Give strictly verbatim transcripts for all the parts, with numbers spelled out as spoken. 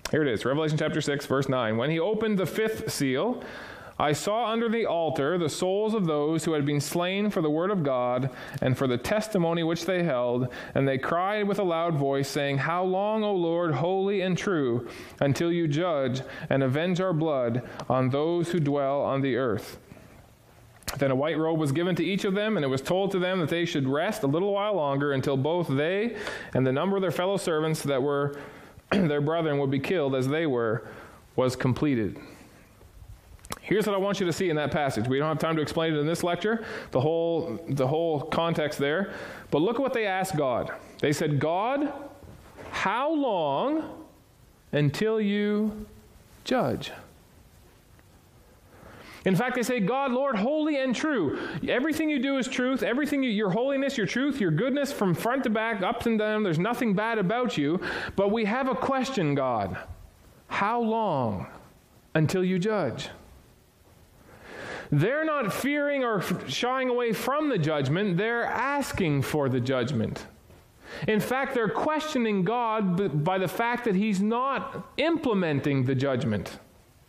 Here it is, Revelation chapter six, verse nine. When he opened the fifth seal, I saw under the altar the souls of those who had been slain for the word of God and for the testimony which they held, and they cried with a loud voice, saying, How long, O Lord, holy and true, until you judge and avenge our blood on those who dwell on the earth? Then a white robe was given to each of them, and it was told to them that they should rest a little while longer until both they and the number of their fellow servants that were their brethren would be killed as they were, was completed. Here's what I want you to see in that passage. We don't have time to explain it in this lecture, the whole, the whole context there. But look at what they asked God. They said, God, how long until you judge? In fact, they say, God, Lord, holy and true. Everything you do is truth. Everything, you, your holiness, your truth, your goodness from front to back, up and down, there's nothing bad about you. But we have a question, God. How long until you judge? They're not fearing or shying away from the judgment. They're asking for the judgment. In fact, they're questioning God by the fact that He's not implementing the judgment.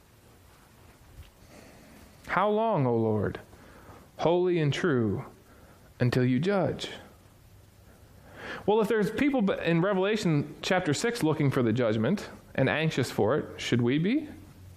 How long, O Lord, holy and true, until you judge? Well, if there's people in Revelation chapter six looking for the judgment and anxious for it, should we be?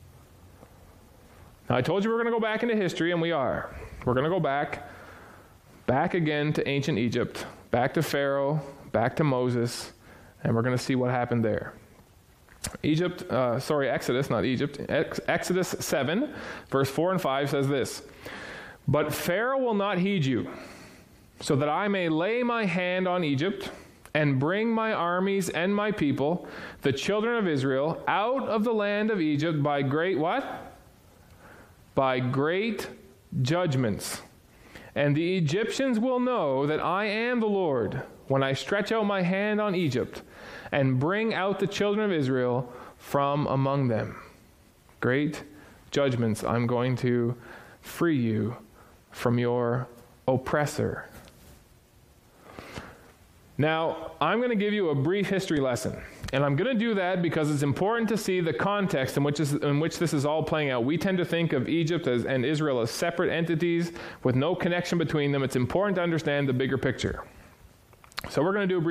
Now, I told you we're going to go back into history, and we are. We're going to go back, back again to ancient Egypt, back to Pharaoh, back to Moses, and we're going to see what happened there. Egypt, uh, sorry, Exodus, not Egypt. Ex- Exodus seven, verse four and five says this, But Pharaoh will not heed you, so that I may lay my hand on Egypt and bring my armies and my people, the children of Israel, out of the land of Egypt by great what? By great judgments. And the Egyptians will know that I am the Lord when I stretch out my hand on Egypt and bring out the children of Israel from among them. Great judgments. I'm going to free you from your oppressor. Now, I'm going to give you a brief history lesson. And I'm going to do that because it's important to see the context in which, is, in which this is all playing out. We tend to think of Egypt as, and Israel as separate entities with no connection between them. It's important to understand the bigger picture. So we're going to do a brief